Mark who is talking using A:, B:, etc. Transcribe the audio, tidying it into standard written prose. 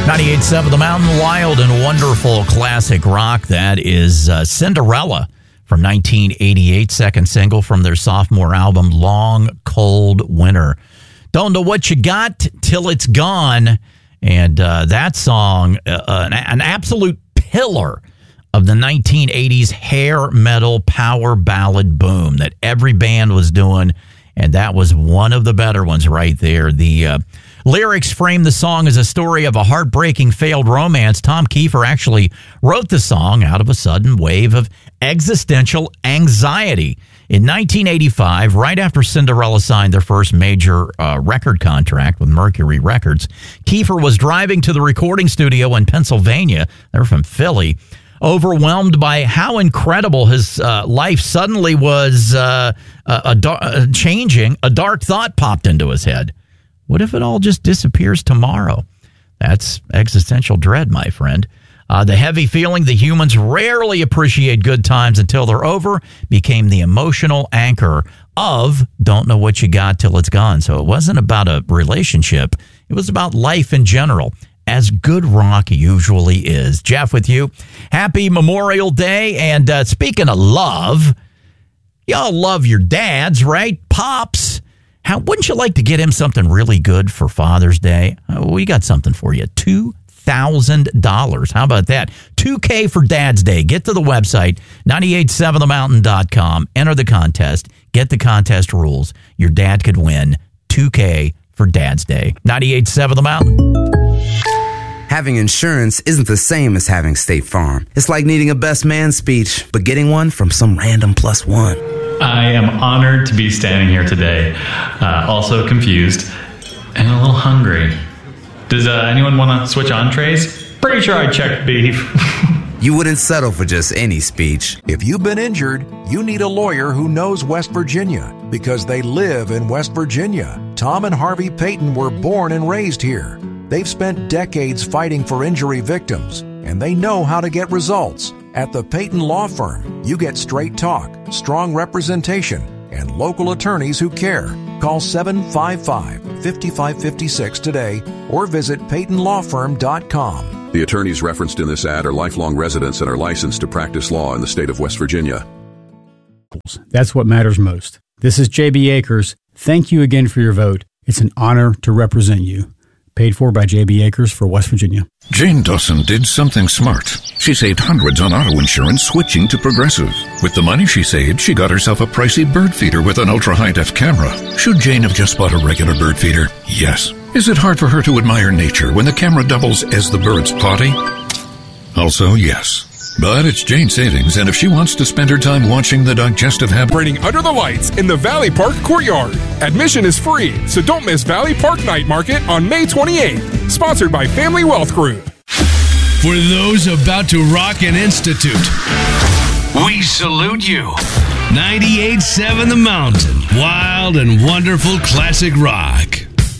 A: 98.7 The Mountain, wild and wonderful classic rock. That is Cinderella from 1988, second single from their sophomore album, Long Cold Winter. Don't know what you got till it's gone. And that song, an absolute pillar of the 1980s hair metal power ballad boom that every band was doing. And that was one of the better ones right there. The lyrics frame the song as a story of a heartbreaking failed romance. Tom Kiefer actually wrote the song out of a sudden wave of existential anxiety. In 1985, right after Cinderella signed their first major record contract with Mercury Records, Kiefer was driving to the recording studio in Pennsylvania. They're from Philly. Overwhelmed by how incredible his life suddenly was changing, a dark thought popped into his head. What if it all just disappears tomorrow? That's existential dread, my friend. The heavy feeling that humans rarely appreciate good times until they're over became the emotional anchor of Don't Know What You Got Till It's Gone. So it wasn't about a relationship. It was about life in general, as good rock usually is. Jeff with you. Happy Memorial Day. And speaking of love, y'all love your dads, right? Pops. Wouldn't you like to get him something really good for Father's Day? We got something for you. $2,000. How about that? $2,000 for Dad's Day. Get to the website, 987themountain.com. Enter the contest. Get the contest rules. Your dad could win $2,000 for Dad's Day. 98.7 The Mountain.
B: Having insurance isn't the same as having State Farm. It's like needing a best man speech, but getting one from some random plus one.
C: I am honored to be standing here today, also confused and a little hungry. Does anyone want to switch entrees? Pretty sure I checked beef.
B: You wouldn't settle for just any speech.
D: If you've been injured, you need a lawyer who knows West Virginia because they live in West Virginia. Tom and Harvey Payton were born and raised here. They've spent decades fighting for injury victims, and they know how to get results. At the Payton Law Firm, you get straight talk, strong representation, and local attorneys who care. Call 755-5556 today or visit PaytonLawFirm.com.
E: The attorneys referenced in this ad are lifelong residents and are licensed to practice law in the state of West Virginia.
F: That's what matters most. This is J.B. Akers. Thank you again for your vote. It's an honor to represent you. Paid for by J.B. Akers for West Virginia.
G: Jane Dawson did something smart. She saved hundreds on auto insurance switching to Progressive. With the money she saved, she got herself a pricey bird feeder with an ultra-high-def camera. Should Jane have just bought a regular bird feeder? Yes. Is it hard for her to admire nature when the camera doubles as the bird's potty? Also, yes. But it's Jane's savings, and if she wants to spend her time watching the digestive habit...
H: Operating under the lights in the Valley Park Courtyard. Admission is free, so don't miss Valley Park Night Market on May 28th. Sponsored by Family Wealth Group.
I: For those about to rock an institute, we salute you. 98.7 The Mountain. Wild and wonderful classic rock.